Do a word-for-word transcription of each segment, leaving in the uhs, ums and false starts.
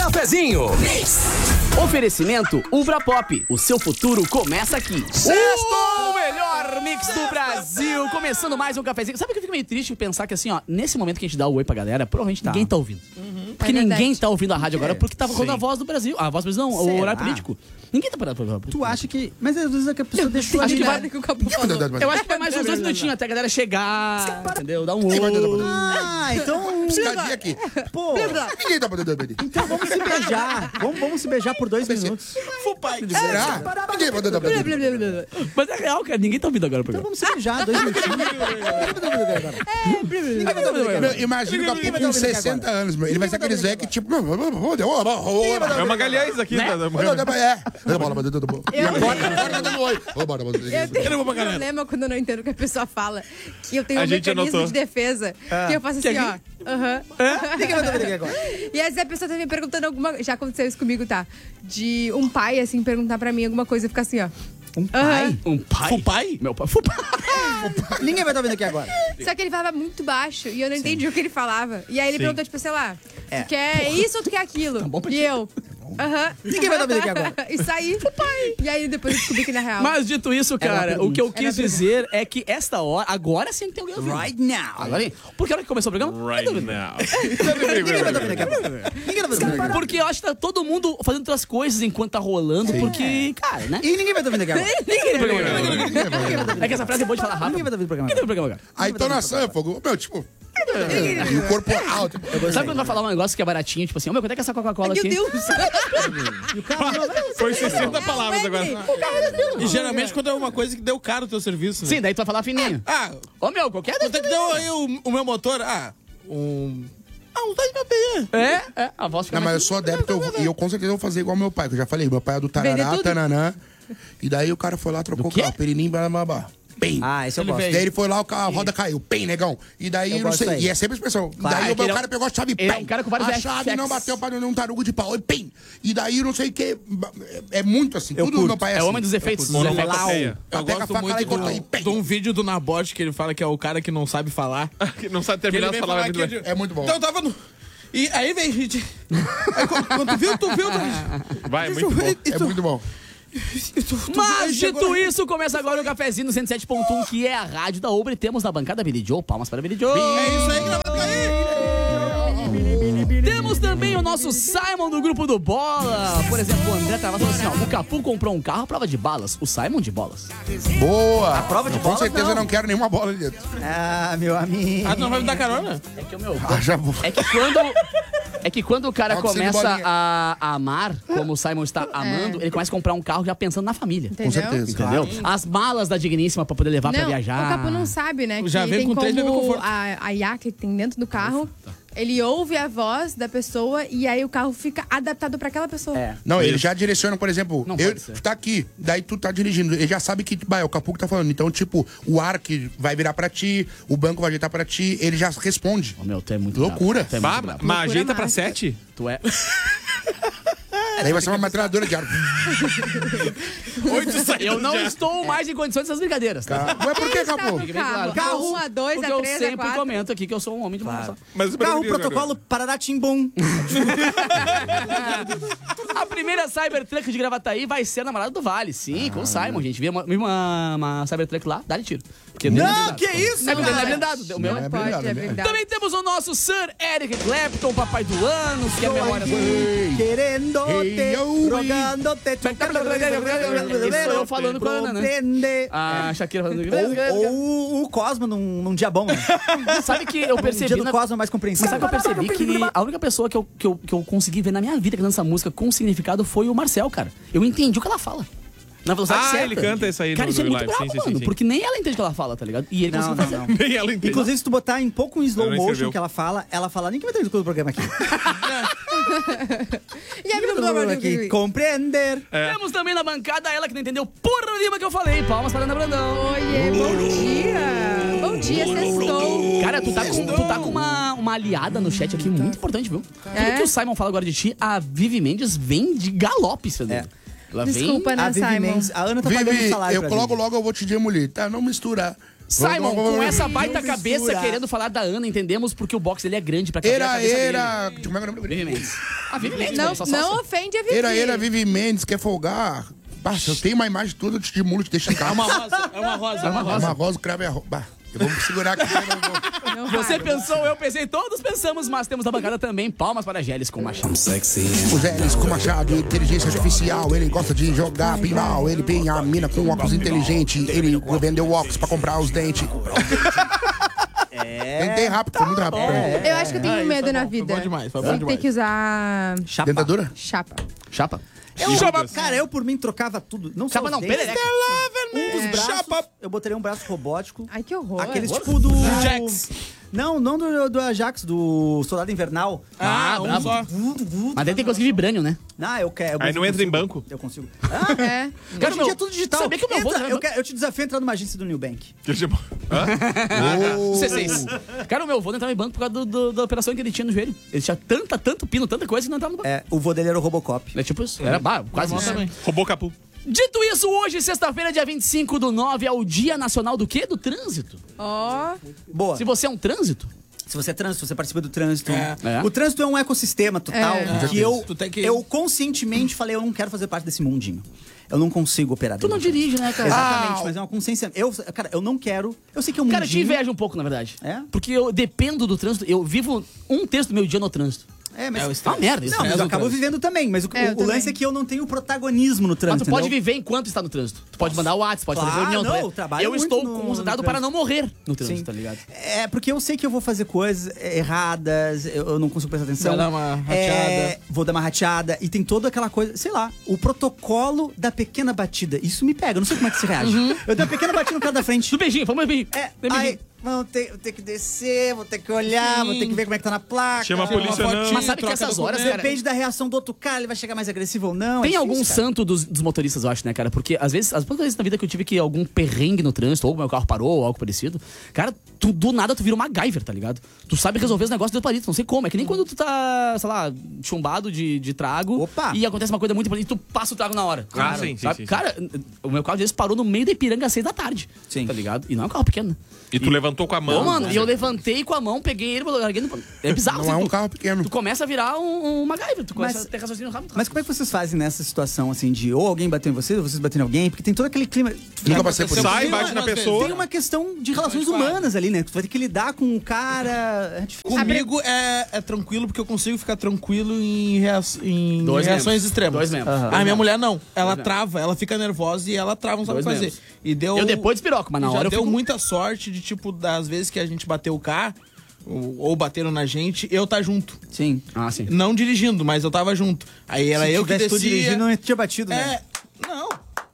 Cafezinho. Oferecimento Ubra Pop. O seu futuro começa aqui. Sexto! O melhor mix do Brasil. Começando mais um cafezinho. Sabe que eu fico meio triste de pensar que assim, ó, nesse momento que a gente dá o oi pra galera, provavelmente Tá. ninguém tá ouvindo. Uhum. Porque É ninguém verdade. tá ouvindo a rádio agora, É, porque tava rolando sim. a voz do Brasil. Ah, a voz do Brasil não, o Será? horário político. Ninguém tá parado pra... Tu acha que... Mas às vezes é que a pessoa deixou acho ali, que né? vai- que o Capu falou. Eu acho que vai mais uns dois minutinhos até a galera chegar, entendeu? Dar um oi. Ah, então... Piscadinha aqui. Pô, Ninguém tá podendo beber. então vamos se beijar. Vamos, vamos se beijar por dois minutos. Será? Ninguém tá podendo beber. Mas é real, cara, ninguém tá ouvindo agora o Então programa. vamos se beijar, dois minutinhos. Meu, imagina o Capu com sessenta anos, meu. Ele vai ser aqueles velhos que tipo... É uma galhães aqui, Né? tá? da- É. E agora, agora tá dando oi. Eu tenho um problema quando eu não entendo o que a pessoa fala. Que eu tenho A um gente mecanismo anotou. de defesa. Que eu faço assim, ó. Aham. Ninguém vai beber aqui agora. E às vezes a pessoa tá me perguntando alguma... Já aconteceu isso comigo, tá? De um pai, assim, perguntar pra mim alguma coisa e ficar assim, ó. Um pai? Um pai? Fupai? Meu pai. Fupai. Ninguém vai estar vendo aqui agora. Só que ele falava muito baixo e eu não entendi o que ele falava. E aí ele Sim. perguntou, tipo, sei lá, É. tu quer isso ou tu quer aquilo? bom pra E ti. eu... Aham. Ninguém vai estar vendo aqui agora. E saí, pai. E aí depois eu descobri que na real... Mas dito isso, Era uma cara, o pergunta. que eu Era quis uma dizer é que esta hora, agora sim que tem alguém ouvindo. Right now. Agora sim. Porque a hora que começou o programa, Right now. Ninguém vai estar vendo aqui agora. Ninguém vai estar vendo aqui agora. porque eu acho que tá todo mundo fazendo outras coisas enquanto tá rolando, porque, cara, né? E ninguém vai estar vendo aqui agora. Ninguém tem programa agora. É que essa frase é boa de falar rápido. Ninguém vai estar vendo o programa Ninguém tem agora. programa agora. A entonação é fogo. Meu, tipo... E o corpo alto. Sabe quando vai falar um negócio que é baratinho, tipo assim, ô meu, quanto é que é essa Coca-Cola Meu aqui? Deus! E o cara... Foi sessenta palavras agora. E geralmente quando é uma coisa que deu caro o teu serviço, né? Sim, daí tu vai falar fininho. Ah, Ô meu, qualquer quanto é que deu aí o, o meu motor? Ah, um... Ah, um dois mil P. É, é, a voz fica Não, mas eu mais... sou adepto eu- e eu com certeza vou fazer igual meu pai, que eu já falei. Meu pai é do Vender Tarará, tudo? Tananã. E daí o cara foi lá, trocou o quê? carro. Perinim, babá. Bem. Ah, esse eu gosto. Daí ele foi lá, o carro, a roda caiu. Bem, negão. E daí, Eu não gosto sei. aí. E é sempre a expressão. Claro, daí é o que meu ele é cara um- pegou a chave, ele é pem. um cara com vários A chave F X. não bateu para um tarugo de pau. E pem. E daí, não sei o que. É muito assim. Eu Tudo curto. meu pai é É assim. o homem dos efeitos. dos Monofoca efeitos. feia. Eu Pega a gosto faca lá muito e corta aí, do, pem. de um vídeo do Nabote que ele fala que é o cara que não sabe falar. Que não sabe Que ele terminar vem as falar palavras. aqui, do- É muito bom. Então eu tava no... E aí vem, gente... Aí, quando, quando tu viu, tu viu... Tu... Vai, muito bom. É muito bom. Mas, dito isso, começa agora o cafezinho no cento e sete ponto um, que é a rádio da Ubra. E temos na bancada Billy Joe. Palmas para Billy Joe. É isso aí que vai cair. Temos também o nosso Simon do grupo do Bola. Por exemplo, o André Travassos falou assim, ó, o Capu comprou um carro à prova de balas. O Simon de bolas. Boa. A prova de Com bola, certeza não. eu não quero nenhuma bola ali dentro. Ah, meu amigo. Ah, tu não vai me dar carona? É que o meu... Ah, já vou. É que quando... É que quando o cara Toque sem começa bolinha. a, a amar, como o Simon está amando, ele começa a comprar um carro já pensando na família. Entendeu? Com certeza. Entendeu? As malas da Digníssima pra poder levar pra Não, viajar. o Capu não sabe, né? Já que vem tem com três bebê como conforto. a, a I A que tem dentro do carro, ele ouve a voz da pessoa e aí o carro fica adaptado pra aquela pessoa. É. Não, ele já direciona, por exemplo, Não eu, pode ser. tá aqui, daí tu tá dirigindo, ele já sabe que bah, é o Capu que tá falando. Então, tipo, o ar que vai virar pra ti, o banco vai ajeitar pra ti, ele já responde. Ô, meu, tu é muito Loucura. brabo. Tu é muito Bah, brabo. mas Loucura ajeita pra máxima. sete? Tu é... Daí vai ser uma metralhadora de ar. Oito saídas Eu não já. estou mais em condições dessas brincadeiras, tá? Ué, por que, Está Capu? no Fique bem carro. claro. Carro um, a dois, Porque a eu três, a sempre quatro. comento aqui que eu sou um homem de mão só. Mas o Carro, Brasil- protocolo, Parará, Timbum. A primeira Cybertruck de Gravataí vai ser a namorada do Vale, sim, com o Simon, gente. Vi uma, vi uma, uma Cybertruck lá, dá-lhe tiro. Porque não, Não, que isso, Não é blindado, não é cara? blindado. O meu Não é é Pode, blindado, é né? blindado. Também temos o nosso Sir Eric Clapton, papai do ano, que é a memória do... Querendo Hey, te, yo, rogando te. Esse sou eu falando com a Ana, né? Compreender. A Shakira falando... Ou, ou o Cosmo num, num dia bom, né? Sabe que eu Um percebi... dia do na- Cosmo mais Mas compreensível. sabe que eu percebi que a única pessoa que eu, que, eu, que eu consegui ver na minha vida cantando essa música com significado foi o Marcel, cara. Eu entendi o que ela fala. Na velocidade Ah, certa. ele canta isso aí Cara, no- isso é no muito live. bravo, Sim, sim, mano. sim. Porque nem ela entende o que ela fala, tá ligado? E ele Não, conseguiu não, fazer. não. Nem ela entende. Inclusive, se tu botar em pouco em slow Ela não motion escreveu. que ela fala, ela fala, ninguém vai ter escudo do programa aqui. E aí, Ninguém vai ter do programa aqui. Compreender. Temos também na bancada ela que não entendeu porra nenhuma que eu falei. Palmas para Ana Brandão. Oiê, bom dia. Bom dia, sextou. Cara, tu tá com, tu tá com uma, uma aliada no chat aqui muito importante, viu? É? Tudo que o Simon fala agora de ti, a Vivi Mendes vem de galope, seu É. Ela Desculpa, A né, Vivi Simon? Mendes, a Ana tá pagando Vivi, salário eu pra logo Vivi. logo eu vou te demolir, tá? Não mistura Simon, Vamos, vamos, com essa vamos. baita Não cabeça mistura. querendo falar da Ana, entendemos porque o box dele é grande pra caber a Era, cabeça era. dele. Como é que é o nome Vivi dele? Mendes. Ah, Vivi Mendes, Não, pô, só sócia. não ofende a Vivi. Era, era, Vivi Mendes, quer folgar. Bah, se eu tenho uma imagem toda, eu te estimulo, te deixo em casa. É uma rosa, é uma rosa, é uma É rosa. uma rosa, o cravo é rosa. Bah, eu vou me segurar aqui. Eu não vou. Não Você vai. pensou, eu pensei, todos pensamos, mas temos na bancada também palmas para Gélis com Machado. O Zé Elis com machado, inteligência artificial. Ele gosta de jogar pinball. Ele tem a mina com óculos inteligente. Ele vendeu óculos pra comprar os dentes. É. Tentei rápido, foi muito rápido. Eu acho que eu tenho Ah, medo foi na bom, foi vida. bom demais, foi bom Tem que demais. ter que usar Chapa. Dentadura? chapa. Chapa. Eu, Chapas. cara, eu por mim trocava tudo. Não só Chapa os não, dentes. perereca. Um dos braços, Chapa. eu botaria um braço robótico. Ai, que horror. Aqueles tipo do... Jax. Não, não do, do Ajax, do Soldado Invernal. Ah, Ah, um bravo. só. Mas daí tem que conseguir vibrânio, né? Não, eu quero. Aí eu não entra em consigo. banco. Eu consigo. É. Cara, Hoje em dia é tudo digital. Sabia que o meu avô Entra, também- eu, quero- eu te desafio a entrar numa agência do New Bank. Que tipo- Hã? C seis. Cara, o meu avô não entrava em banco por causa do- do- da operação que ele tinha no joelho. Ele tinha tanta, tanto pino, tanta coisa que não entrava no banco. É, o vô dele era o Robocop. É tipo isso. Era bah, quase Normal isso. também. Roubou capu. Dito isso, hoje, sexta-feira, dia vinte e cinco do nove, é o Dia Nacional do quê? Do Trânsito. Ó. Boa. Se você é um trânsito, Se você é trânsito, se você participa do trânsito. É. É. O trânsito é um ecossistema total É. que eu, Tu tem que- eu conscientemente falei, eu não quero fazer parte desse mundinho. Eu não consigo operar tu não dentro. dirige, né, cara? Exatamente, Ah, mas é uma consciência. Eu, cara, eu não quero. Eu sei que é um Cara, eu te mundinho. invejo um pouco, na verdade. É? Porque eu dependo do trânsito. Eu vivo um terço do meu dia no trânsito. É, mas. É, o É estresse. uma merda isso. não, mas estresse eu do acabo trânsito. vivendo também. Mas o, É, eu o- o lance também. é que eu não tenho protagonismo no Mas trânsito. tu pode entendeu? viver enquanto está no trânsito. Tu pode mandar o WhatsApp, pode fazer Claro, reunião. não, tu eu é- trabalho eu muito estou no- concentrado no para não morrer no trânsito, Sim. tá ligado? É, porque eu sei que eu vou fazer coisas erradas, eu, eu não consigo prestar atenção. Vai dar uma É, rateada. vou dar uma rateada. E tem toda aquela coisa, sei lá, o protocolo da pequena batida. Isso me pega, eu não sei como é que se reage. Eu dei uma pequena batida no cara da frente. Do beijinho, vamos beijinho. É, Tem aí, beijinho. vou ter, vou ter que descer, vou ter que olhar, Sim. vou ter que ver como é que tá na placa. Chama a Uma polícia, fotinha, não. Mas sabe que troca essas documento. horas, cara, Depende da reação do outro cara, ele vai chegar mais agressivo ou não. Tem é algum difícil, cara. santo dos, dos motoristas, eu acho, né, cara? Porque às vezes, as poucas vezes na vida que eu tive que algum perrengue no trânsito, ou meu carro parou, ou algo parecido, cara, tu, do nada tu vira uma MacGyver, tá ligado? Tu sabe resolver os negócios do palito, não sei como. É que nem quando tu tá, sei lá, chumbado de, de trago Opa. e acontece uma coisa muito importante e tu passa o trago na hora. Ah, sim, sim, sabe? sim, sim. Cara, o meu carro às vezes parou no meio da Ipiranga às seis da tarde. Sim. Tá ligado? E não é um carro pequeno. E tu levantou com a mão. Ô, mano, e eu levantei com a mão, peguei ele, larguei no... É bizarro. Não assim, é um tu- carro pequeno. Tu começa a virar um, um MacGyver, tu começa Mas- a ter raciocínio rápido. Mas como é que vocês fazem nessa situação, assim, de ou alguém bateu em vocês, ou vocês bateram em alguém? Porque tem todo aquele clima... Nunca passei por isso. Sai, Tem uma- bate na às vezes. pessoa. Tem uma questão de relações Mas, claro. humanas ali, né? Tu vai ter que lidar com o cara... É difícil. Comigo é, é tranquilo, porque eu consigo ficar tranquilo em, rea- em Dois reações membros. extremas. Dois membros. Aham. A minha mulher não. Ela membros. trava, ela fica nervosa e ela trava, não sabe o que Dois fazer. membros. E deu. Eu depois despiroco, mas na já hora eu deu fico... muita sorte de, tipo, das vezes que a gente bateu o carro, ou, ou bateram na gente, eu tá junto. Sim. Ah, sim. Não dirigindo, mas eu tava junto. Aí era Se eu que tivesse tu descia. dirigindo, não tinha batido, né? É. Não.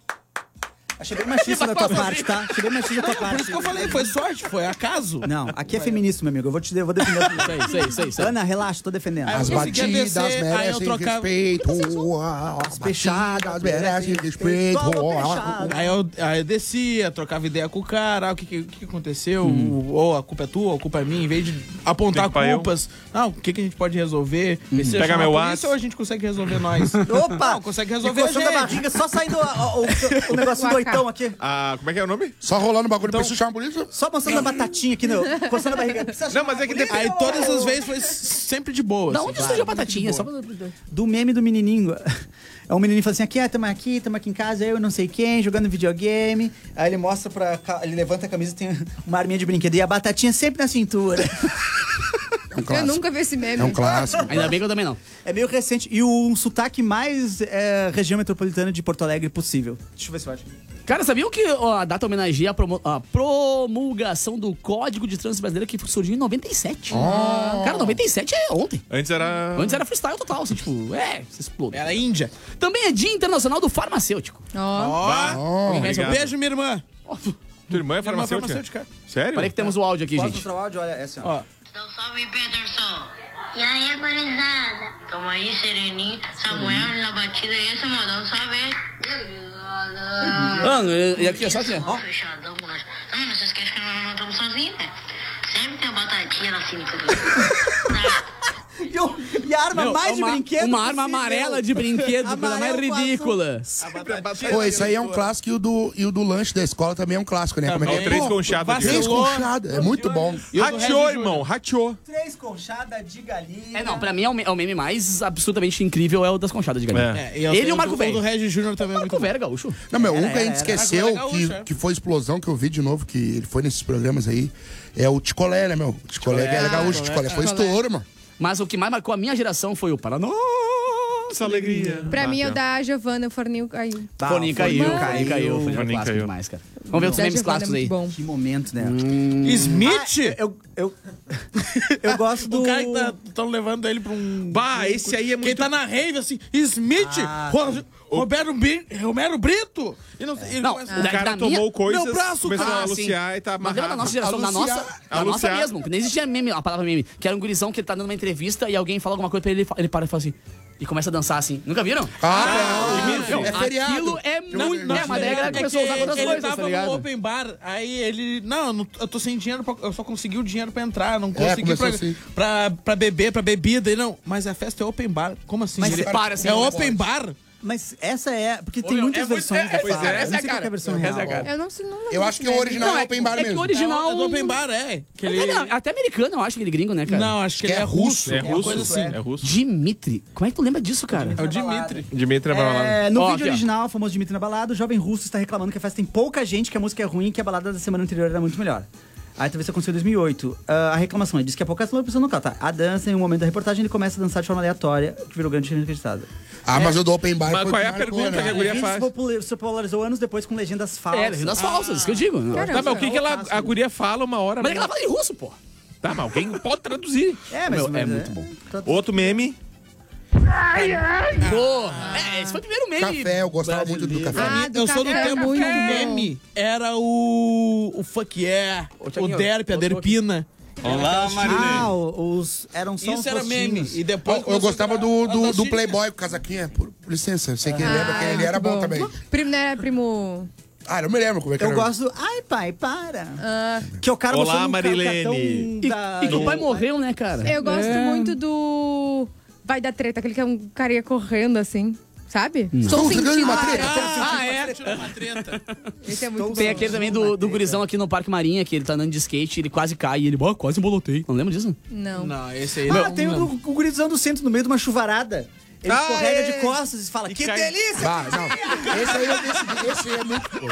Achei bem machista da tua parte, tá? Achei bem machista da tua Por parte. isso que eu falei, foi sorte, foi acaso. Não, aqui é feminista, meu amigo. Eu vou te eu vou defender. Isso aí, isso aí, isso aí, isso aí. Ana, relaxa, tô defendendo. Aí As eu conseguia batidas descer, aí eu merecem trocava- respeito. As fechadas merecem respeito. Aí eu, aí eu descia, trocava ideia com o cara, ah, o que, que, o que que aconteceu, ou a culpa é tua, ou a culpa é minha, em vez de apontar Culpa eu. culpas, não, o que, que a gente pode resolver? Precisa Pega chamar meu a polícia WhatsApp. ou a gente consegue resolver nós? Opa! Não, consegue E resolver a coçando a gente. barriga, só saindo o, o, o, o negocinho do O A K. oitão aqui. Ah, como é que é o nome? Só rolando o bagulho, Então- preciso chamar a polícia? Só mostrando a batatinha aqui, no, coçando a barriga. Precisa Não, mas é que chamar a depois- Aí todas as vezes foi sempre de boa. Da assim, onde claro, surgiu a muito batatinha? de Só boa. pra... Do meme do menininho. É um menininho falando assim, aqui, ah, tamo aqui, tamo aqui em casa, eu e não sei quem, jogando videogame. Aí ele mostra pra... ca- Ele levanta a camisa e tem uma arminha de brinquedo. E a batatinha sempre na cintura. É um Eu clássico. nunca vi esse meme. É um clássico. Ainda bem que eu também não. É meio recente. E o um sotaque mais é, região metropolitana de Porto Alegre possível. Deixa eu ver se eu acho. Cara, sabiam que ó, a data homenageia a, promo- a promulgação do Código de Trânsito Brasileiro que surgiu em noventa e sete? Cara, noventa e sete é ontem. Antes era. Antes era freestyle total, assim, tipo, é, você explode. Era Índia. Também é Dia Internacional do Farmacêutico. Ó. Ó, Alguém conhece obrigado. beijo, minha irmã. Tua irmã é Minha irmã é farmacêutica? farmacêutica. Sério? Peraí que temos o áudio aqui, Posso gente. mostrar o áudio? Olha, é assim, ó. Ó. Então salve, Peterson. E aí, gurizada? Tamo aí, Sereninho. Samuel na batida e esse modão, salve. Mano, e e aqui é só assim, ó. Fechadão com nós. Não, mas vocês querem que nós não estamos sozinhos, né? Sempre tem uma batatinha na cintura. Tá. E, o- e a arma Meu, mais uma, de brinquedo Uma arma possível. amarela de brinquedo, coisa mais Amarelo com ridícula. Pô, isso aí é um clássico e o do, e o do lanche da escola também é um clássico, né? Como é que Ó, é? três Pô, conchadas de Três vacilou. conchadas, é muito bom. E o do Rateou, Regis irmão, rateou. Três conchadas de galinha. É, não, pra mim é o, me- é o meme mais absurdamente incrível, é o das conchadas de galinha. É. É, e eu Ele e tenho o Marco do- Velho. O do Regis Júnior também é muito Marco bom. Velho, gaúcho. Não, meu, um Era, que a gente era. esqueceu, Agora é gaúcho, é. que, que foi explosão, que eu vi de novo, que ele foi nesses programas aí, é o Ticolé, né, meu? O Ticolé que era gaúcho, o Ticolé foi estouro, mano. Mas o que mais marcou a minha geração foi o Paraná. Essa alegria. Pra mim, é o eu da Giovanna, o forninho caiu. Bah, Forninho o caiu, forninho Forninho caiu. Forninho Forninho clássico caiu. demais, cara. Vamos ver os Da memes Giovanna é clássicos aí. muito bom. Que momento, né? Smith? Ah, eu, eu, eu gosto do... O cara que tá tão levando ele pra um. Bah, esse aí é Quem muito... tá na rave assim, Smith, Ah, Ro- Roberto Bi- Romero Brito. E não, ele Não, começa- O Da- cara da tomou minha- coisas, Meu braço, começou cara. a Ah, sim. aluciar e tá Mas lembra da amarrado. nossa geração, da Aluciar. nossa, da nossa Aluciar. mesmo, que nem existia meme, a palavra meme, que era um gurizão que ele tá dando uma entrevista e alguém fala alguma coisa pra ele, ele para e fala assim, e começa a dançar assim. Nunca viram? Ah, Meu, é feriado. Aquilo é muito... Não, é, mas daí a galera é começou a usar que outras ele coisas, tava tá no ligado? open bar, aí ele... Não, eu, não, eu tô sem dinheiro, pra, eu só consegui o dinheiro pra entrar, não É, consegui começou pra, assim. pra, pra beber, pra bebida. E não, mas a festa é open bar. Como assim? Mas Ele é- para assim. é não open bar? Mas essa é... Porque tem meu, muitas é muito- versões é- da pois é, parada. essa Eu não é sei a qual que é a cara. versão Essa é a real. cara. Eu não sei, não lembro Eu acho que o desse original Não, é é- open bar é que mesmo. o original- É, o do open bar, é. Que ele... É, não, até americano, eu acho, aquele gringo, né, cara? Não, acho que, Que ele é é russo. É uma russo, coisa assim. é russo. Dimitri. Como é que tu lembra disso, cara? É o Dimitri. Dimitri Abravanel. É, no Ó, vídeo aqui, ó. original, o famoso Dimitri na balada, o jovem russo está reclamando que a festa tem pouca gente, que a música é ruim e que a balada da semana anterior era muito melhor. A entrevista aconteceu em dois mil e oito. Ah, a reclamação, ele disse que há poucas pessoas no carro. Tá, a dança, em um momento da reportagem, ele começa a dançar de forma aleatória, que virou grande inacreditável. Ah, mas o do open bar Mas foi qual é que a marcou, pergunta né? que a O guria vídeo faz? se popula- se popularizou anos depois com legendas falsas. É, legendas falsas, isso que eu digo. Não. Caramba. Tá, mas o que, que ela, a guria fala uma hora? Mas é né? que ela fala em russo, pô. Tá, mas alguém pode traduzir. É, mas, Meu, mas é muito bom. Outro meme. Pô, é, esse foi o primeiro meme. Café, eu gostava muito do café. Ah, do Eu sou do café é tempo muito que o bom. meme era o. O fuck yeah, o Thiaguinho, derp, a outro derpina. Olá, Ah, o- os, eram só uns Isso era rostinhos. meme. E depois. Eu, eu gostava do, do, do Play. Playboy com o casaquinho. Por, por licença, eu sei que ele lembra que ele era bom também. Primo, não era primo... Ah, não me lembro como é que Eu era. gosto do... Ai, pai, para. Que é o cara Olá, mostrando um ca- Marilene. cartão E, da- e que o pai morreu, né, cara? Eu gosto É. muito do... Vai dar treta, aquele que é um carinha correndo, assim. Sabe? Estou Estou sentindo sentindo uma uma treta. treta. Ah, é? Uma treta. Esse é muito Tem bom. aquele também do, do gurizão aqui no Parque Marinha, que ele tá andando de skate, ele quase cai e ele, "Bah, quase embolotei." Não lembra disso? Não. Não, esse aí Ah, não. tem o, não. o gurizão do centro no meio de uma chuvarada. Ele Ah, escorrega é. de costas e fala, que cai. delícia! Ah, não. Esse aí, eu decidi, esse aí é muito bom.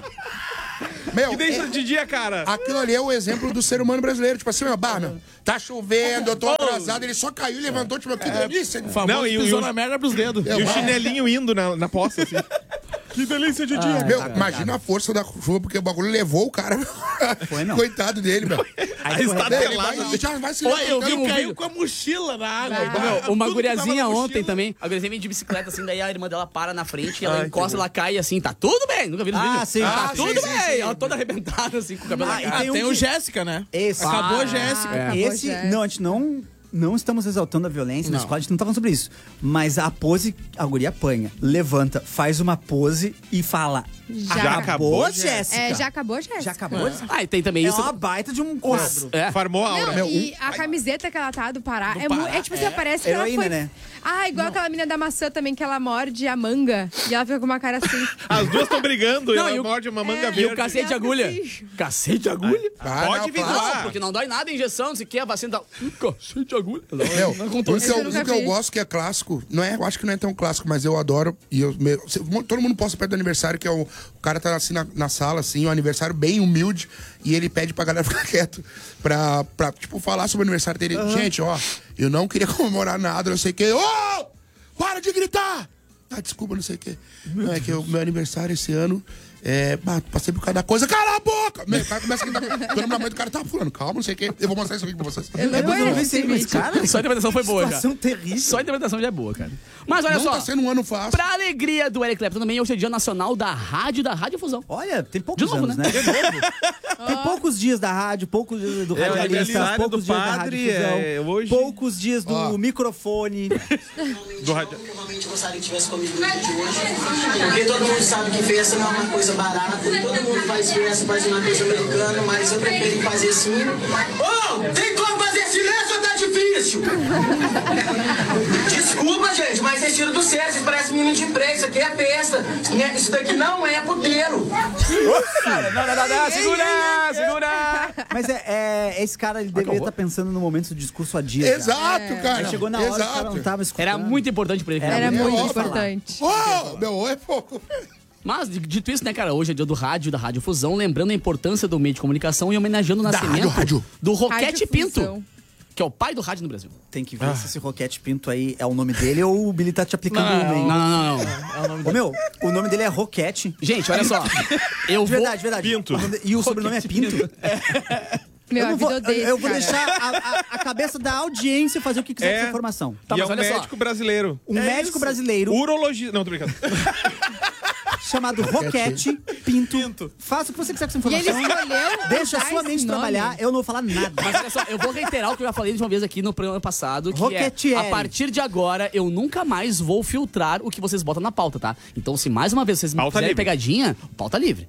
Meu, Que deixa é- de dia, cara. aquilo ali é o exemplo do ser humano brasileiro. Tipo assim, meu, bah, meu, tá chovendo, eu tô atrasado. Ele só caiu e levantou, tipo, que delícia. O famoso Não, e o- pisou e o- na merda pros dedos. E o chinelinho indo na, na poça, assim. Que delícia de dia. Meu, imagina a força da chuva, porque o bagulho levou o cara. Foi, não. Coitado dele, meu. Aí está Ele vai, telado. já vai se Olha, eu vi levantando. um Caiu vídeo. com a mochila na água. Ah. Bah, Meu, uma tudo que tava guriazinha na ontem mochila. também. A guriazinha vem de bicicleta assim, daí a irmã dela para na frente, ela Ai, encosta, que ela cai assim, tá tudo bem. Nunca vi no Ah, vídeo. sim. Tá Ah, tudo sim, sim, bem. sim. Ela toda arrebentada assim, com o cabelo Ah, na e cara. Ah, tem tem um o que- Jéssica, né? Esse. Acabou Ah, a Jéssica. acabou Esse, já. não, a gente não, não estamos exaltando a violência na Não. escola, a gente não tá falando sobre isso. Mas a pose, a guria apanha, levanta, faz uma pose e fala, Já acabou, Jéssica? É, já acabou, Jéssica. Já acabou? Jéssica? Ah, e tem também É isso. uma baita de um quadro. É. Farmou a aura. Não, Meu, e um- a camiseta que ela tá do Pará, Do é, mu- Pará, é tipo assim, é. parece que Heroína, ela foi... né? Ah, igual aquela menina da maçã também, que ela morde a manga e ela fica com uma cara assim. As duas estão brigando Não, e e ela o- morde uma manga É, E verde. o cacete de agulha. Cacete de agulha? Ah, Pode não, vir claro. lá. Não, porque não dói nada a injeção, não sei o que, a vacina tá... Um cacete de agulha. Não, Meu, não um acontece. que, eu, Eu nunca um que eu vi. gosto que é clássico, não é, eu acho que não é tão clássico, mas eu adoro. E eu, meu, cê- todo mundo posta perto do aniversário, que é o, o cara tá assim na, na sala, assim, um aniversário bem humilde, e ele pede pra galera ficar quieto pra, pra tipo, falar sobre o aniversário dele. Gente, ó, eu não queria comemorar nada, não sei o quê. Ô! Para de gritar! Ah, desculpa, não sei o quê. Não, é que o meu aniversário esse ano. É, bah, passei por cada coisa. Cala a boca! Meu, o cara começa a gritar. Todo mundo do cara tá falando, calma, não sei o quê. Eu vou mostrar isso aqui pra vocês. Eu não Depois eu vi conheço esse mas, cara, Só a interpretação foi boa, cara. situação terrível. Só a interpretação já é boa, cara. Mas olha Não só, tá sendo um ano fácil. pra alegria do Eric Clapton também, hoje é dia nacional da rádio, da radiofusão. Olha, tem poucos De novo, anos, né? né? De novo. Tem poucos dias da rádio, poucos dias do É, o radialista, aniversário poucos do dias da padre, radiofusão, é, hoje- poucos dias do Ó. microfone. Do rádio. Realmente gostaria que tivesse comigo no dia de hoje, porque todo mundo sabe que festa não é uma coisa barata, todo mundo faz festa, faz uma coisa americana, mas eu prefiro fazer assim. Oh, tem como fazer É silêncio ou tá difícil? Desculpa, gente, mas vocês tiram do sério, vocês parecem menino de emprego, isso aqui é festa. Isso daqui não é puteiro. Não, não, não, não, segura, segura. Mas é, é, esse cara, ele deveria estar pensando no momento do discurso a dia. Exato, já. cara. Aí chegou na hora que o cara Exato. não tava escutando. Era muito importante pra ele. Era cara. muito óbvio. importante. Oh, meu, é pouco. Mas, dito isso, né, cara, hoje é dia do rádio, da Rádio Fusão, lembrando a importância do meio de comunicação e homenageando o nascimento rádio, rádio. do Roquete Rádio Pinto, Fusão. que é o pai do rádio no Brasil. Tem que ver se esse Roquete Pinto aí é o nome dele ou o Billy tá te aplicando Não, uma, hein? não, não, não. Ô, meu, o nome dele é Roquete. Gente, olha só. Eu De vou... verdade, verdade. Pinto. O nome- E o sobrenome é Pinto. Meu, eu a não vida vou, odeia eu esse vou cara. deixar a, a- a cabeça da audiência fazer o que quiser É. com essa informação. Tá, e é mas um olha só. médico brasileiro. Um médico brasileiro Urologista. Não, tô brincando. chamado Roquete Pinto. Faça o que você quiser com essa E ele informação. escolheu Deixa a usar sua esse mente nome. trabalhar, eu não vou falar nada. Mas olha só, eu vou reiterar o que eu já falei de uma vez aqui no programa passado, que Roquetieri. é, a partir de agora, eu nunca mais vou filtrar o que vocês botam na pauta, tá? Então, se mais uma vez vocês me Pauta fizerem livre. pegadinha, pauta livre.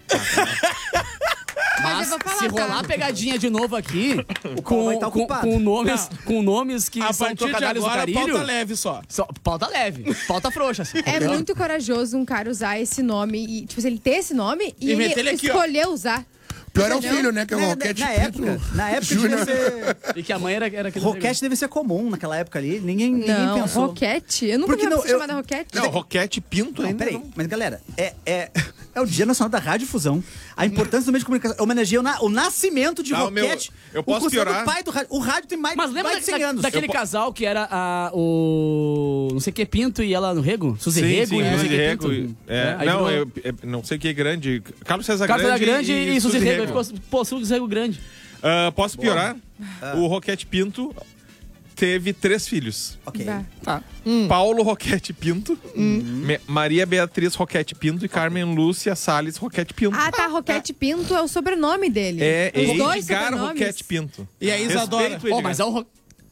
Mas, eu vou falar, se tá? rolar pegadinha de novo aqui, Paulo com, vai tá com, ocupado. com nomes, com nomes que A são partir de trocadilhos do agora, carilho... pauta leve só. Só, pauta leve, pauta frouxa. Assim, É entendeu? muito corajoso um cara usar esse nome e, tipo, ele ter esse nome e, E ele meter ele aqui, ó. escolher usar. Pior é o Entendeu? filho, né? Que é o Na, Roquete na Pinto época, na época Júnior. devia ser... E que a mãe era, era aquele... Roquete devia ser comum naquela época ali. Ninguém, ninguém Não, pensou. Roquete? Eu nunca Porque vi uma não, pessoa eu- chamada Roquete. Não, Roquete Pinto Não, ainda. peraí. não. Mas, galera, é, é, é o Dia Nacional da Rádio Fusão. A importância do meio de comunicação. Homenageia o, na- o nascimento de Tá, o meu- Roquete. eu posso o considerado piorar? pai do rádio. O rádio tem mais, Mas lembra mais de da- cem da- anos. daquele Eu po- casal que era a, o... não sei o que, Pinto e ela no Rego? Suzy Sim, Rego sim, e não sei o Suzy que Rego. Pinto. É, aí não, virou- eu, eu não sei o que é grande. Carlos César Carlos Grande, era grande e, Suzy Rego. Aí Rego. ficou, pô, Suzy Rego grande. Ah, posso piorar? O Roquete Pinto teve três filhos. Ok. Bah. Tá. Paulo Roquete Pinto, Me- Maria Beatriz Roquete Pinto e Carmen Lúcia Salles Roquete Pinto. Ah, tá. Roquete Pinto é o sobrenome dele. É Os dois Edgar sobrenomes. Roquete Pinto. E a Isadora? Respeito o Ó, Edgar. mas é um... Ro-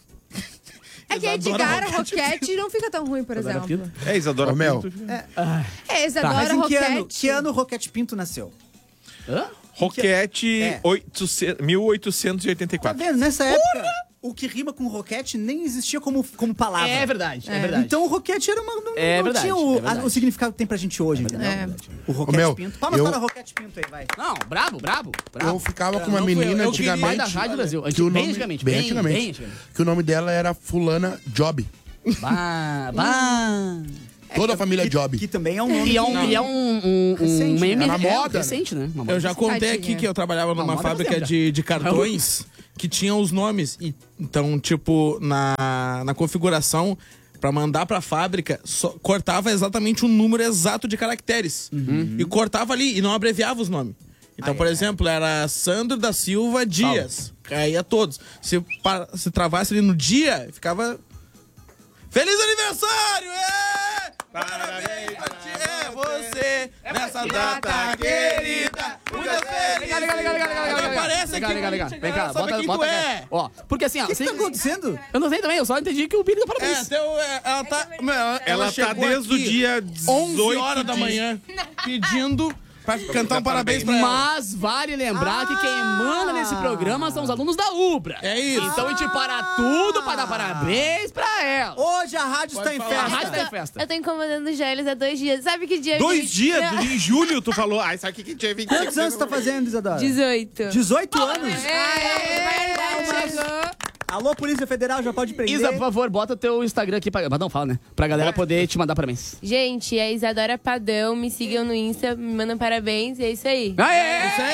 É que Isadora Edgar Roquete Roquete não fica tão ruim, por Isadora exemplo. Pinto? É, Isadora Ô, Mel. Pinto. É, Mas Isadora em que Roquete. ano, que ano o Roquete Pinto nasceu? Hã? Roquete É. oitocentos mil oitocentos e oitenta e Tá quatro. vendo? Nessa época, o que rima com Roquete nem existia como, como palavra. É verdade, é, É. verdade. Então o Roquete era uma, não, É não verdade, tinha o, é verdade. a- o significado que tem pra gente hoje, entendeu? É. O Roquete Ô, Mel, Pinto. Palmas eu- para o Roquete Pinto aí, vai. Não, brabo, brabo, brabo. Eu ficava com uma não fui eu, menina eu queria- Pai da antigamente. Rádio Brasil. Que o bem nome, antigamente. bem Bem, antigamente. bem antigamente. Que o nome dela era Fulana Job. Bah, bah. Toda a família que, Job. Que também é um nome. E é um, que- e é um, um, um Recente, meme. né? Era é, moda, recente, né? Uma moda Eu já contei Tadinha. aqui que eu trabalhava numa moda fábrica fazenda. de, de cartões que tinha os nomes. E, então, tipo, na, na configuração, pra mandar pra fábrica, só- cortava exatamente o número exato de caracteres. E cortava ali, e não abreviava os nomes. Então, Ah, por é. exemplo, era Sandro da Silva Dias. Caía todos. Se, pa- se travasse ali no dia, ficava... Feliz aniversário! É! Parabéns pra ti, é você! Nessa data querida! Muita felicidade! Liga, liga, liga, liga, liga, liga, liga. Aparece Liga, aqui, liga, liga. gente, Vem cá, sabe bota, quem bota tu cá. é? Ó, porque assim, ó. O que, que vocês- tá acontecendo? Eu não sei também, eu só entendi que o Billy deu É, parabéns. então, é, ela tá. meu, Ela, Ela tá chegou desde o aqui dia onze dezoito horas da de- manhã pedindo pra cantar um parabéns pra ela. Mas vale lembrar que quem manda nesse programa são os alunos da Ubra. É isso. Então a gente para tudo pra dar parabéns pra ela. Hoje a rádio está em falar. A festa. rádio tá em festa. Eu tô incomodando o Gélios há dois dias. Sabe que dia? Dois gente? dias? Não. Em julho, tu falou. Ai, sabe o que que tinha vinte e cinco? Quantos anos você tá fazendo, Isadora? dezoito. dezoito anos? É, chegou. Alô, Polícia Federal, já pode prender. Isa, por favor, bota teu Instagram aqui pra. Mas não, fala, né? Pra galera poder te mandar parabéns. Gente, é Isadora Padão. Me sigam no Insta, me mandam parabéns. E é isso aí. Aê! Isso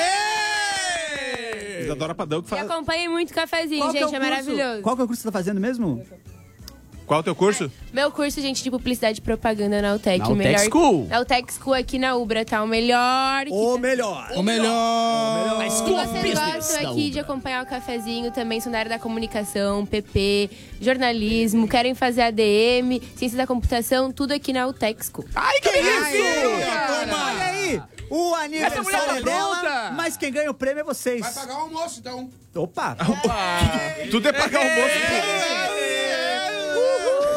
aí! Isadora Padão que E fala. acompanhem muito cafezinho, Qual que gente. o É, curso? maravilhoso. Qual que é o curso que você tá fazendo mesmo? Qual é o teu curso? Meu curso, gente, de publicidade e propaganda na UTEC. Na o UTEC melhor... School. Na UTEC School aqui na Ubra, tá? O melhor. que O tá- melhor. O melhor! A Se School of vocês Business gostam da aqui de Ubra. acompanhar o cafezinho, também são da área da comunicação, P P, jornalismo, querem fazer A D M, ciência da computação, tudo aqui na UTEC School. Ai, que isso! Olha aí, o mulher aniversário tá é dela, pronta. mas quem ganha o prêmio é vocês. Vai pagar o almoço, então. Opa! Tudo é pagar o almoço.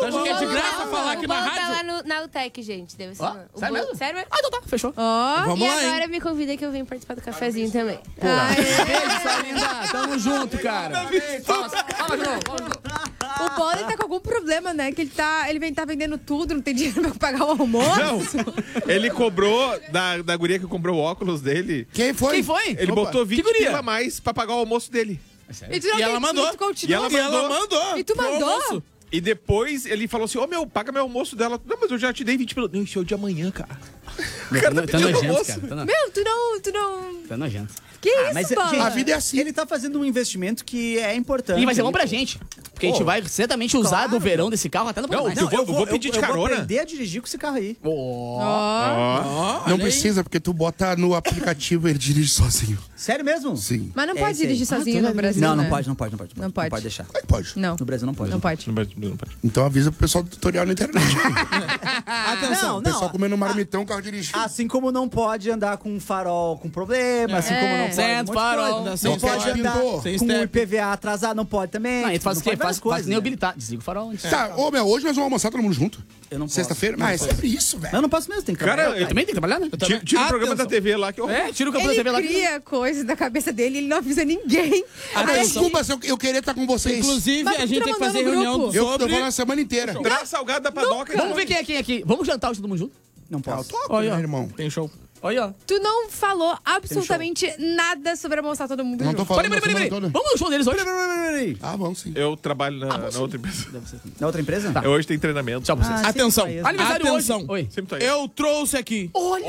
Tu acha que é de Bolo graça tá- falar aqui o na bolo tá rádio? lá no, na U T E C, gente. Deve ser. Ó, o sério bolo- mesmo? Sério mesmo? Ah, então tá, fechou. Ó. Vamos e lá, agora hein? me convida que eu venho participar do cafezinho também. Beijo, Salinda. Tamo junto, cara. Fala, fala de novo, fala de novo. O Bolo ele tá com algum problema, né? Que ele tá, ele vem tá vendendo tudo, não tem dinheiro pra pagar o almoço. Não, ele cobrou da, da guria que comprou o óculos dele. Quem foi? Quem foi? Ele Opa, botou vinte guria? pila a mais pra pagar o almoço dele. E, tu não E ela tem- mandou. E tu continua. E ela E ela mandou. mandou. E tu pro mandou? almoço. E depois ele falou assim: Ô meu, paga meu almoço dela. Não, mas eu já te dei vinte pila. Não, isso é o de amanhã, cara. O cara tá Tá pedindo nojento, almoço. cara. Tá no- Meu, tu não, tu não... Tá nojento. Que isso, mas, Bolo? gente, A vida é assim. Ele tá fazendo um investimento que é importante. E vai ser bom pra gente. Porque a gente Pô, vai certamente usar claro. do verão desse carro até no Não, mais. eu vou- eu vou pedir de eu vou carona. aprender a dirigir com esse carro aí. Ó. Ó, Não olha aí. precisa, porque tu bota no aplicativo e ele dirige sozinho. Sério mesmo? Sim. Mas não É pode esse aí. dirigir sozinho Ah, no Brasil, Não, não né? pode, não pode, não pode. Não pode. Não pode deixar. Como é que pode? Não. No Brasil não pode. Não pode. Não pode, não pode. Então avisa o pessoal do tutorial na internet. Atenção. O pessoal não. comendo marmitão, carro dirigindo. Assim como não pode andar com farol com problema, assim É. como não pode. Centro, um monte de farol. coisa. Sem Não pode step. andar Pintou. Sem com o step. I P V A atrasado, não pode também. Não, a gente faz o Não quê? pode Faz, várias coisas, faz nem né? habilitar. Desliga o farol antes. Tá, ô meu, hoje nós vamos almoçar todo mundo junto. Eu não posso. Sexta-feira? Não Mas é posso. sempre isso, velho. Eu não posso mesmo, tem que Cara, trabalhar. Eu também tem que trabalhar, né? Tira, tira o programa da Atenção. T V lá que eu. É, tira o campo da Ele T V lá. cria coisas da cabeça dele e ele não avisa ninguém. Ah, desculpa, se eu, eu queria estar com vocês. Inclusive, Mas a tu gente tá tem que mandando fazer no reunião grupo. do eu tô sobre... falando a semana inteira. Traz salgado da padoca. Vamos ver quem é quem aqui. Vamos jantar hoje todo mundo junto? Não Ah, eu posso. toco, Olha, né, ó. irmão? Tem show. Olha, ó. Tu não falou absolutamente nada sobre almoçar todo mundo Não junto. tô falando Peraí, a peraí, semana peraí. toda. Vamos no show deles hoje? Peraí. Ah, vamos sim. Eu trabalho na, na outra empresa. Na outra empresa? Tá. Eu hoje tem treinamento. Tchau pra vocês. Ah, Atenção. sempre faz isso. Aniversário Atenção. hoje. Oi. Sempre tô aí. Eu trouxe aqui. Olha,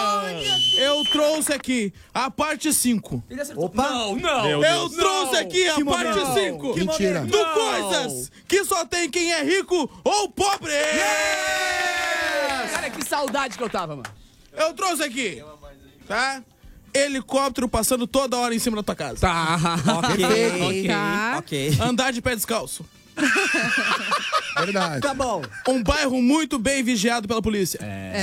Eu trouxe aqui a parte cinco. Opa! Não, não. Meu Eu Deus. trouxe aqui a Que parte momento. cinco. Que Mentira. Do coisas que só tem quem é rico ou pobre. Cara, que saudade que eu tava, mano. Eu trouxe aqui, tá? Helicóptero passando toda hora em cima da tua casa. Tá. Ok. Tá. Ok. Andar de pé descalço. Verdade. Tá bom. Um bairro muito bem vigiado pela polícia.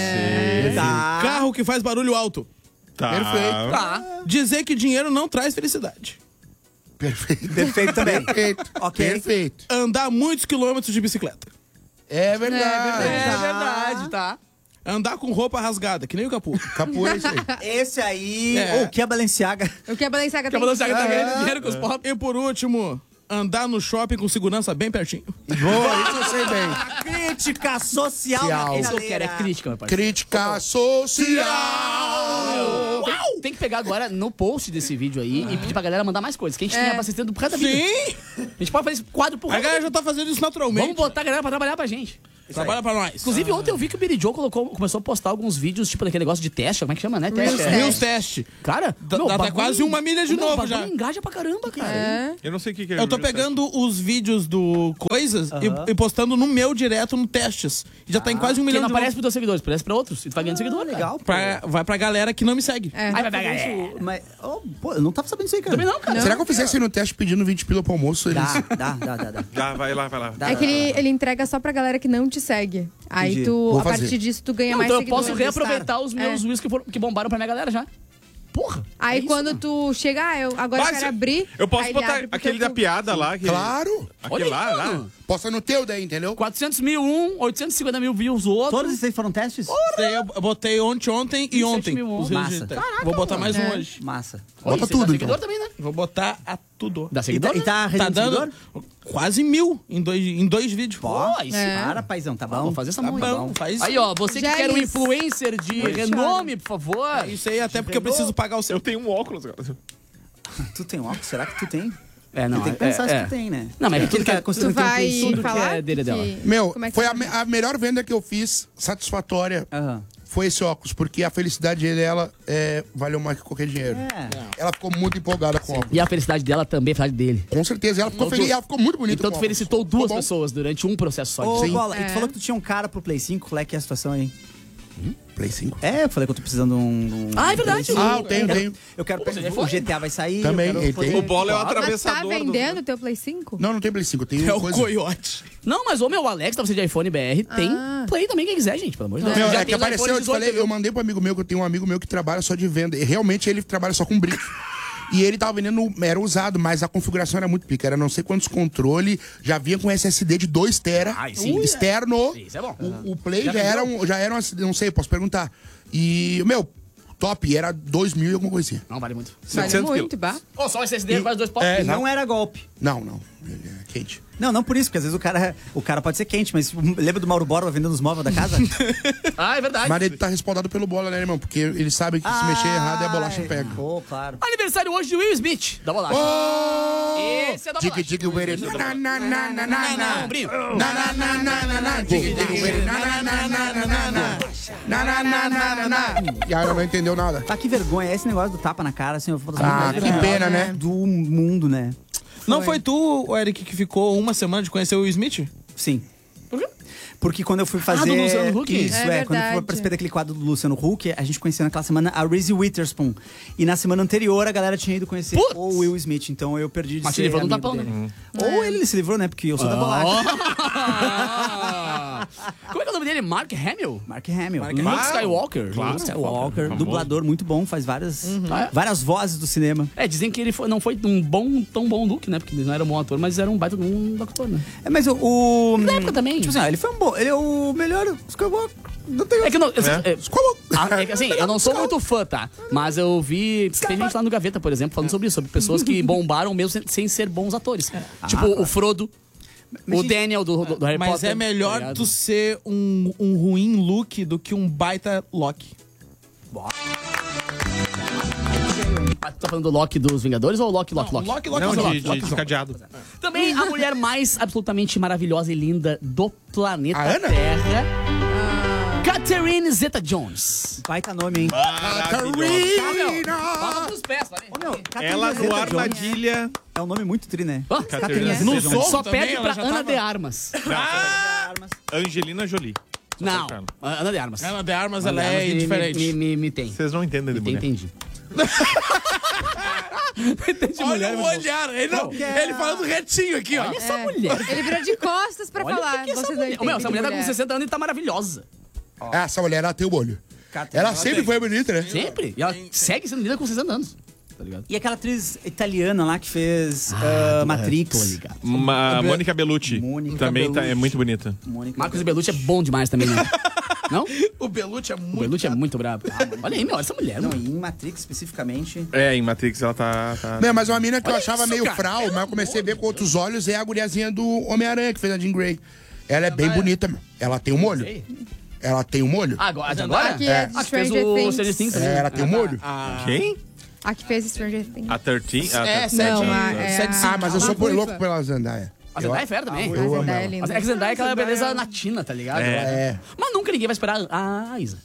Tá. Carro que faz barulho alto. Tá. Perfeito. Tá. Dizer que dinheiro não traz felicidade. Perfeito. Perfeito também. Perfeito. Ok. Perfeito. Andar muitos quilômetros de bicicleta. É verdade. É verdade, tá. Andar com roupa rasgada, que nem o Capu. Capu é isso aí. Esse aí. É. O que é Balenciaga? O que a Balenciaga Que a tem? Balenciaga tá ganhando dinheiro com os pobres. E por último, andar no shopping com segurança bem pertinho. Boa, isso eu sei bem. Crítica social. Social. na Isso eu quero, é finaleira. crítica, meu parceiro. Crítica social. Tem, tem que pegar agora no post desse vídeo aí e pedir pra galera mandar mais coisas. Que a gente tem abastecendo por cada vídeo. Sim! A gente pode fazer esse quadro por A galera já tá fazendo isso naturalmente. Vamos botar a galera pra trabalhar pra gente. Trabalha pra nós. Inclusive, ontem eu vi que o Billy Joe colocou, começou a postar alguns vídeos, tipo, daquele negócio de teste. Como é que chama, né? Teste. é. Reels teste. Cara, Dá- meu, dá até bagulho- quase uma milha de meu, novo bagulho já. engaja pra caramba, cara. É. Eu não sei o que, que é. Eu tô Reels pegando os vídeos do Coisas e- Aham. e, postando no meu direto no testes. E já tá em quase um Porque milhão não de aparece novo. pros teus seguidores, aparece pra outros. E tu vai ganhando seguidor, cara. Legal, pô. Pra, vai pra galera que não me segue. É. Aí vai pegar é. Mas, oh, pô, eu não tava sabendo isso aí, cara. Também não, cara. Será que eu fizesse no teste pedindo vinte pila pro almoço? Eles... Dá, dá, dá, dá, dá. Já, vai lá, vai lá. Dá, É que dá, ele, dá. ele entrega só pra galera que não te segue. Aí Entendi. tu, Vou a fazer. partir disso, tu ganha Não, mais então eu seguidores. posso reaproveitar os meus É. wheels que, foram- que bombaram pra minha galera já. Porra. Aí é isso, quando mano. tu chega, ah, eu agora eu Mas quero abrir. Eu posso aí ele botar abre pro aquele teu da piada lá. Que... Claro. Aquele Olha lá, aí, lá. mano. Posta no teu daí, entendeu? quatrocentos mil um, oitocentos e cinquenta mil views o outro. Todos esses aí foram testes? Daí eu botei ontem, ontem e vinte e sete ontem. mil. Os reels Massa. de teste. Caraca, Vou botar mais um É. hoje. Massa. Bota Ih, você tudo, dá seguidor então. também, né? Vou botar a tudo. Dá E tá, seguidor? e tá Tá rendendo dando seguidor? quase mil em dois, em dois vídeos. Pô, Aí sim. É. para, paizão, tá bom? Vou fazer essa Tá mão. bom, faz Aí, ó, você que Já quer um isso. influencer de renome, por favor. É isso aí, até porque eu preciso pagar o seu. Eu tenho um óculos, cara. Tu tem óculos? Será que tu tem? É, não, Tu tem que é- pensar é. se tu tem, né? Não, mas É tudo tudo que que é é- construído Tu vai tudo que falar é dele e dela. Meu, Como é que foi tá? a, me- a melhor venda que eu fiz, satisfatória, Aham. foi esse óculos, porque a felicidade dela é, valeu mais que qualquer dinheiro. É. Ela ficou muito empolgada com o óculos. E a felicidade dela também é a felicidade dele. Com certeza, ela ficou Então, feliz, tu- ela ficou muito bonita Então com tu o felicitou óculos. duas Ficou bom? pessoas durante um processo só. Ô, Sim. Bola, e É. tu falou que tu tinha um cara pro Play cinco, qual é que é a situação aí? Play cinco. É, eu falei que eu tô precisando de um... de um Ah, é verdade. Play cinco. Ah, eu tenho, quero- tenho. Eu quero... Pô, você já o foi? G T A vai sair. Também, eu quero ele poder- tem. O Bola é o Mas tá atravessador. do- vendendo o teu Play cinco? Não, não tem Play cinco, eu tenho É o coisa... coiote. Não, mas o meu Alex, pra você de iPhone B R, tem Ah. Play também, quem quiser, gente, pelo amor de Deus. Meu, Já é que tem os apareceu, iPhone eu te falei, dezoito, eu mandei pro amigo meu, que eu tenho um amigo meu que trabalha só de venda. E realmente ele trabalha só com brinco. E ele tava vendendo, era usado, mas a configuração era muito pica. Era não sei quantos controles, já vinha com S S D de dois tera, Ai, sim. externo. Sim, isso é bom. O, o Play já, já era um, já era um, não sei, posso perguntar. E, meu, top, era dois mil e alguma coisinha. Não, vale muito. Vale muito, bah. Ô, só o S S D é quase dois pau. E não era golpe. Não, não. Ele é quente. Não, não por isso, porque às vezes o cara, o cara pode ser quente, mas lembra do Mauro Borba vendendo os móveis da casa? Ah, é verdade. Mas ele tá respaldado pelo bola, né, irmão? Porque ele sabe que se mexer errado, a bolacha Ai, pega. Pô, claro. Aniversário hoje de Will Smith, da bolacha. Oh! Esse é da Tique, bolacha. tique, uere. Na, na, na, na, na, na. Não, brinco. Na, na, na, na, na, na. Tique, tique, uere. Na, na, na, na, na, na, na. Na, na, na, na, na, na. E aí ela não entendeu nada. Ah, que vergonha. Esse negócio do tapa na cara, assim, eu vou Ah, que pena, né? Do mundo, né? Não foi tu, Eric, que ficou uma semana de conhecer o Will Smith? Sim. Por quê? Porque quando eu fui fazer. do Luciano Huck? Isso, É é. Quando eu fui verdade. participar daquele quadro do Luciano Huck, a gente conheceu naquela semana a Reese Witherspoon. E na semana anterior a galera tinha ido conhecer Putz! o Will Smith. Então eu perdi de Mas se ser livrou do amigo tapão, dele. né? Ou ele se livrou, né? Porque eu sou da bolacha. Ah. Como é que é o nome dele? Mark Hamill? Mark Hamill. Luke Skywalker. Claro. Luke Skywalker, Famoso. dublador muito bom, faz várias, Ah, é? várias vozes do cinema. É, dizem que ele foi- não foi um bom, tão bom Luke, né? Porque ele não era um bom ator, mas era um baita de um ator, né? É, mas o. o Na época também. Tipo assim, ó, ele foi um bom. Ele é o melhor Skywalker. Não tem É que não. É? É, Ah, é que, assim, eu não sou muito fã, tá? Mas eu vi. Tem gente lá no Gaveta, por exemplo, falando sobre isso, sobre pessoas que bombaram mesmo sem, sem ser bons atores. Tipo, o Frodo, o Daniel do, do, do Harry Mas Potter. é melhor tá ligado? tu ser um, um ruim Luke do que um baita Loki. Ah, tu tá falando do Loki dos Vingadores ou o Loki, Loki, Loki? Loki, Loki, Não, Loki. de, de descadeado. Também a mulher mais absolutamente maravilhosa e linda do planeta A Ana? Terra. Catherine Zeta-Jones. Baita nome, hein? Palma pros pés, valeu. Ô, meu, Catherine Ela no Zeta-Jones armadilha. É um nome muito tri, né? Ah, Catherine Zeta-Jones. No Zeta-Jones. som Só também, pede ela pra já Ana tava- de Armas. Angelina Jolie. Não, pra ela. Ana de Armas. Ela de armas, Ana ela de é Armas me- diferente. Me, me, me tem. Vocês não entendem de Me tem, mulher. entendi. Entendi, Olha mulher, o meu irmão. olhar. Ele, não, ele falando retinho aqui, ó. Olha essa É. mulher. Ele virou de costas pra Olha o falar. que que é essa Vocês não mulher. Ô, entendem meu, essa de mulher tá com sessenta anos e tá maravilhosa. Ah, essa mulher, ela tem o olho. Ela sempre foi bonita, né? Sempre. E ela segue sendo linda com sessenta anos. Tá ligado? E aquela atriz italiana lá que fez ah, Matrix. Tô ligado. Ma Mônica Bellucci. Mônica também tá, é Bellucci. muito bonita. Mônica Marcos Bellucci é bom demais também, né? Não? O Belucci é O muito... Bellucci é muito brabo. Olha aí, meu, olha essa mulher. Não, Não, e em Matrix especificamente. É, em Matrix ela tá. tá... Não, mas uma mina que eu Olha achava isso, meio cara. frau, mas eu comecei a ver com outros olhos, é a guriazinha do Homem-Aranha, que fez a Jean Grey. Ela é bem bonita, meu. Ela tem um molho. sei. Ela tem um molho. Ah, agora? agora? Aqui é de Ah, que fez Stranger o Things. Stranger Things É, também. ela tem um molho. Quem? A que fez Stranger Things. A treze? A É, thirteen? sete. Não, a- é sete, a- cinco. Ah, mas eu Uma sou por ruiva. louco pela Zendaya. A Zendaya é fera também. Eu A amo Zendaya é ela. linda. Mas é que Zendaya é aquela beleza latina, tá ligado? É. É. Mas nunca ninguém vai esperar a Isa.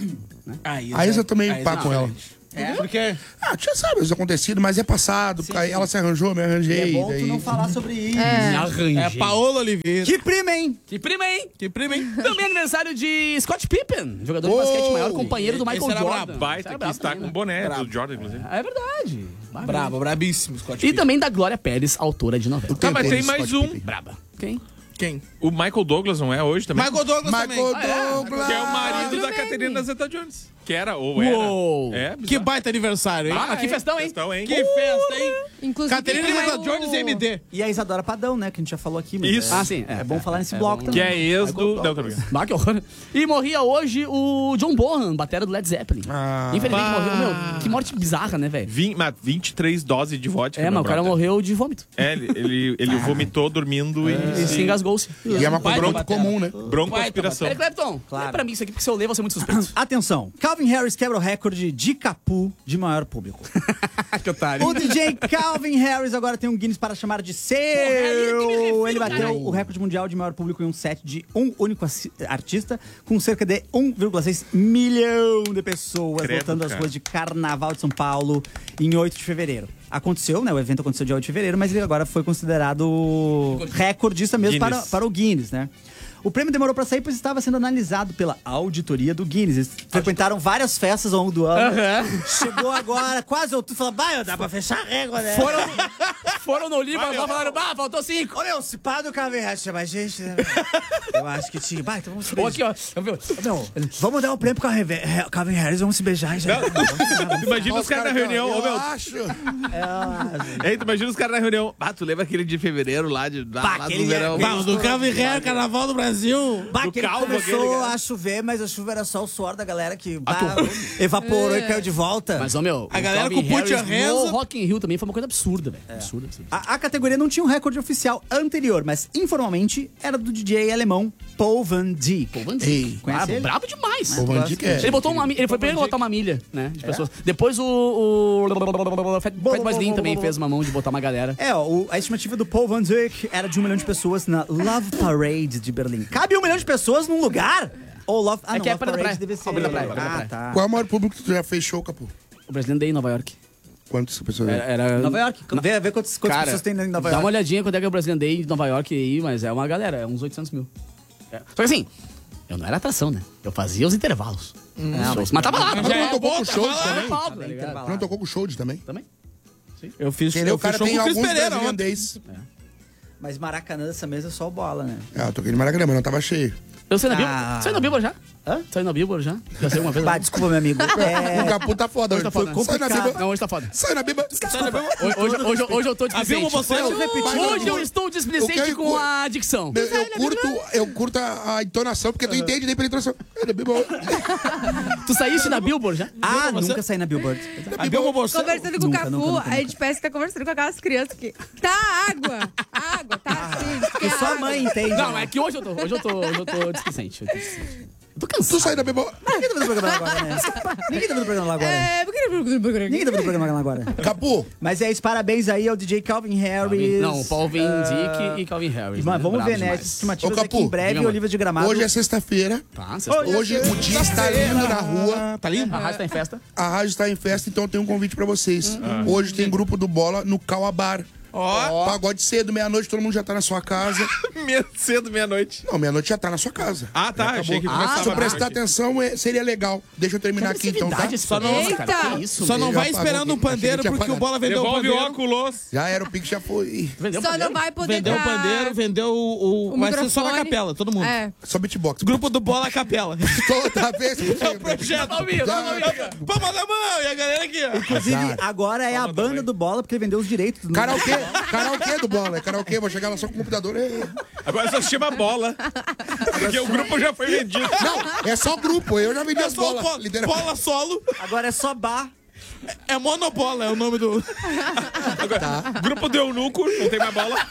Aí, A Isa também a Isa pá é com ela. diferente. Porque Ah, tinha sabe os acontecidos, mas é passado. Aí ela se arranjou, me E arranjei. é bom daí... tu não falar sobre isso. Me É. arranjei. é Paola Oliveira. Que prima, hein? Que prima, hein? Que prima, hein? Também aniversário de Scott Pippen, jogador de Oh! basquete maior, companheiro do Esse Michael era Jordan. brabo. Baita Esse era que brabo está também, com né? boné Brabo. do Jordan, inclusive. É verdade. Brabo, brabíssimo, Scott E Pippen. também da Glória Pérez, autora de novela. Tá, mas Tem tem Scott mais um. Pippen. Braba. Quem? Quem? O Michael Douglas não é hoje também? Michael Douglas Michael também. Douglas. Que é o marido Outro da meme. Catherine Zeta-Jones. Que era, ou era. Uou. É, Que bizarro. baita aniversário, hein? Ah, que festão, hein? Questão, hein? Que festa, hein? Inclusive, Caterina tem Zeta o- Jones e M D. E a Isadora Padão, né? Que a gente já falou aqui. Mas Isso. É, Ah, sim. É, bom falar nesse é bloco bom. Que também. é ex do... Não, tô brincando. Ah, que horror. E morria hoje o John Bonham, batera do Led Zeppelin. Ah. Infelizmente morreu. Meu, que morte bizarra, né, velho? Vim- mas vinte e três doses de vodka. É, meu mas o cara brother. morreu de vômito. É, ele, ele, ele vomitou dormindo e... E se engasgou-se. E é uma coisa Baita muito batera. comum, né? Broncoaspiração. Peraí, Clepton, Claro. é pra mim isso aqui, porque se eu ler, vou ser muito suspeito. Atenção, Calvin Harris quebra o recorde de Capu de maior público. Que otário. O D J Calvin Harris agora tem um Guinness para chamar de seu. ele que me refiro, Ele bateu caralho. o recorde mundial de maior público em um set de um único assi- artista, com cerca de um vírgula seis milhão de pessoas Credo, voltando às cara. ruas de Carnaval de São Paulo em oito de fevereiro. Aconteceu, né? O evento aconteceu dia oito de fevereiro, mas ele agora foi considerado recordista mesmo para, Guinness. para o Guinness, né? O prêmio demorou pra sair, pois estava sendo analisado pela auditoria do Guinness. Eles frequentaram várias festas ao longo do ano. Aham. Chegou agora, quase outubro, falou, bah, dá pra fechar a régua, né? Foram, foram no livro, mas falaram, bah, faltou cinco. Ô, meu, se pá do Calvin Harris tinha mais gente, né? Eu acho que tinha. Bah, então vamos se Ou beijar. aqui, ó. Não, vamos dar um prêmio pro Calvin Harris, vamos se beijar já. Imagina os caras na reunião. Ô, Eu meu, acho. Ei, tu imagina os caras na reunião. Ah, tu lembra aquele de fevereiro lá, de, lá, Bah, lá aquele- do verão? Bah, o do Calvin Harris, Carnaval do Brasil. Bah, Do que ele calvo, começou aquele, a chover, mas a chuva era só o suor da galera que bah, tu- evaporou e caiu de volta. Mas, ó, meu, A o galera Calvin com o Put Your Harris no Hands- Rock in Rio também foi uma coisa absurda, velho. Absurda, absurda. A, a categoria não tinha um recorde oficial anterior, mas informalmente era do D J alemão Paul Van Dyk. Pô, Van Ei, Dyk. conhece Brabo, ele? brabo demais. O Van Dyk é. Ele botou uma, mi- ele foi primeiro a botar uma milha, né, de pessoas. Depois o, o Fat Boys Slim também fez uma mão de botar uma galera. É, ó, o- a estimativa do Paul Van Dyk era de um milhão de pessoas na Love Parade de Berlim. Cabe um milhão de pessoas num lugar? Ou Love... Ah, É não, que é Love perto da Parade praia. deve ser... Ó, perto da praia, perto da Ah, praia. tá. Qual é o maior público que tu já fechou, Capu? O Brasileiro Day em Nova York. Quantas pessoas? Era, era- Nova York. Vê, vê quantas, quantas Cara, pessoas tem em Nova dá uma York. olhadinha quando é que é o Brasileiro Day em Nova York aí, mas é uma galera, é uns oitocentos mil. É. Só que assim, eu não era atração, né? Eu fazia os intervalos. Não, Shows. Mas tava lá, Mas tava tu lá. não tocou com o bota, Shows vai lá. também? Palco, tá ligado? Tu não tocou com o Shows também? Também. Eu fiz, Entendeu? eu O cara fiz show tem com o Cris alguns Pereira Brazilian ontem. Days. Mas Maracanã dessa mesa é só bola, né? Ah, eu toquei no Maracanã, mas não tava cheio. Eu saí na Ah. Billboard. Saí na Billboard já? Hã? Saí na Billboard já? Já saiu uma vez? Bah, né? desculpa, meu amigo. É... O Capu tá foda. Hoje tá Foi foda. Sai na complicado. Biba. Não, hoje tá foda. Sai na Biba. Hoje, hoje, hoje, hoje eu tô displicente. Billboard você- Vamos repetir. Hoje eu estou O displicente que- com a dicção. Eu, eu curto, eu curto a, a entonação, porque tu entende daí pela entonação. É da Biba. Tu saíste na Billboard já? Ah, nunca saí na Billboard. A Bilbo Bolsão. Conversando com o Nunca, Cafu, nunca, nunca, a gente parece que tá conversando com aquelas crianças que. Tá água! Água, tá assim. Porque só a mãe entende. Não, né? é que hoje eu tô, hoje eu tô, hoje eu tô displicente. Eu tô, displicente. Eu tô cansado. Tu sai da Biba. Ninguém tá vendo o programa lá agora, né? Ninguém tá vendo o programa lá agora. É, por que Ninguém tá vendo o programa lá agora. Capu, Mas é isso, parabéns aí ao D J Calvin Harris. Não, Paul Van Ah, Dyk e Calvin Harris. Mas né? vamos Bravo ver, né? demais. As estimativas Ô, é que Capu, em breve diga, o Olivas de Gramado. hoje é sexta-feira. Tá, sexta- Hoje o dia está lindo na rua. Tá lindo? A rádio tá em festa. A rádio está em festa, então eu tenho um convite pra vocês. Hum. Hoje tem grupo do Bola no Cauabar. Ó. Pagode cedo, meia-noite, todo mundo já tá na sua casa. Meia- Cedo, meia-noite. Não, meia-noite já tá na sua casa. Ah, tá. Achei que Ah, começava Se eu à prestar noite. atenção, é- seria legal. Deixa eu terminar aqui então, tá? Agressividade esse Só não- programa, cara. Eita! Que isso, Só não velho. vai Já esperando apagou um pandeiro, aqui. Achei que porque tinha o Bola vendeu o Devolve o pandeiro. óculos. Já era, o Pix já foi. Vendeu Só pandeiro? não vai poder Vendeu o dar- pandeiro, vendeu o... o o vai ser só na microfone. capela, todo mundo. É. Só beatbox. Grupo do Bola Capela. Toda vez que É o projeto. Palminha, Já- palminha. Palma da mão! E a galera aqui, ó. Inclusive, agora é a banda do Bola, porque ele vendeu os direitos. Do... Karaokê, karaokê do Bola, é karaokê, vou chegar lá só com o computador. É... Agora só se chama bola. Porque o grupo já foi vendido. Não, é só grupo, eu já vendi É as só o bolas. bola, lidera- bola solo. Agora é só bar. É Monobola, é o nome do... Agora, grupo do eunuco, não tem mais bola.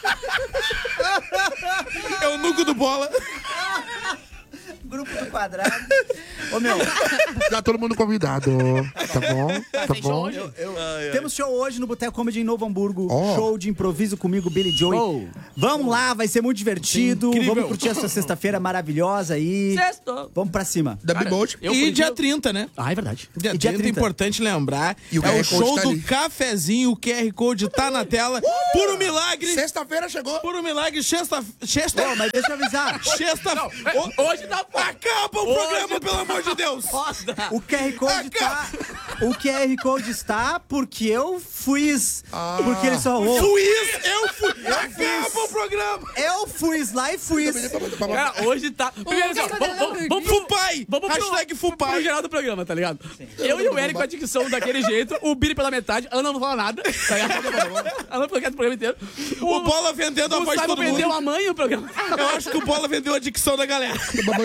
É o nuco do Bola. Grupo do quadrado. Ô, meu, Já todo mundo convidado, tá bom? Tá Tem show bom? hoje? temos show hoje no Boteco Comedy em Novo Hamburgo. Ó. Show de improviso comigo, Billy Joey. Uou. Vamos lá, vai ser muito divertido. Incrível. Vamos curtir essa sexta-feira maravilhosa aí. Sexto. Vamos pra cima. Da Bibolt. Eu, E por dia incrível- trinta, né? Ah, é verdade. Dia E dia trinta, trinta. importante lembrar. E o é Q R o Code show tá do ali. cafezinho, o Q R Code tá na tela. Por um milagre. Sexta-feira chegou. Por um milagre, sexta... Sexta... Ô, mas deixa eu avisar. Sexta... Hoje dá Acaba o programa, pelo amor de Deus. foda. O Q R Code tá. O Q R Code está porque eu fiz. Porque ele só. ô, Fuiz, eu fui. Acaba o programa. Eu fui lá e fui. Cara, hoje tá. Primeiro, assim, ó, vamos, vamos, vamos pro. Fupai. Vamos pro, Hashtag pro Fupai. geral do programa, tá ligado? Eu e o Eric com a dicção daquele jeito, o Billy pela metade, a Ana não fala nada, tá ligado? A Ana ficou quieto o programa inteiro. O Bola vendendo a O voz de Simon todo mundo. vendeu a mãe e o programa. Eu acho que o Bola vendeu a dicção da galera.